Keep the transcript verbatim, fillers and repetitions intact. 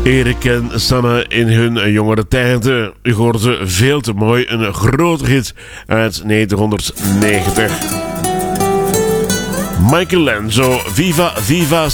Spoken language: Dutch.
Erik en Sanne in hun jongere tijden. U hoorde ze veel te mooi. Een grote hit uit negentien negentig. Michael Lanzo, Viva Viva